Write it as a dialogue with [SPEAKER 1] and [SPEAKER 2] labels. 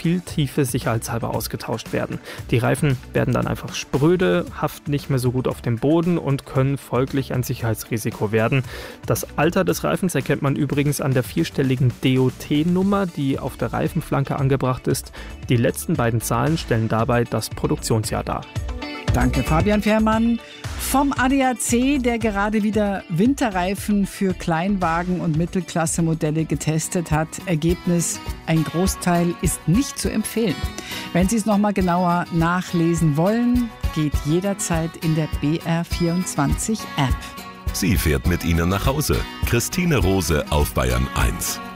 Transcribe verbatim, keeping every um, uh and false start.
[SPEAKER 1] viel Tiefe sicherheitshalber ausgetauscht werden. Die Reifen werden dann einfach spröde, haften nicht mehr so gut auf dem Boden und können folglich ein Sicherheitsrisiko werden. Das Alter des Reifens erkennt man übrigens an der vierstelligen D O T-Nummer, die auf der Reifenflanke angebracht ist. Die letzten beiden Zahlen stellen dabei das Produktionsjahr dar.
[SPEAKER 2] Danke, Fabian Fährmann. Vom A D A C, der gerade wieder Winterreifen für Kleinwagen und Mittelklasse-Modelle getestet hat. Ergebnis: ein Großteil ist nicht zu empfehlen. Wenn Sie es nochmal genauer nachlesen wollen, geht jederzeit in der B R vierundzwanzig App.
[SPEAKER 3] Sie fährt mit Ihnen nach Hause. Christine Rose auf Bayern eins.